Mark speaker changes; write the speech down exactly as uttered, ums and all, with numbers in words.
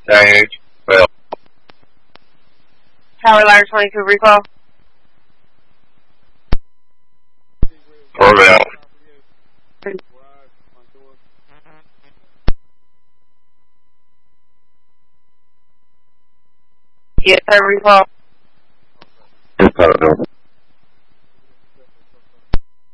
Speaker 1: nine H, well.
Speaker 2: Tower Ladder twenty-two, recall.
Speaker 1: Roll out.
Speaker 2: Yes, sir, recall.
Speaker 1: Yes, I don't know.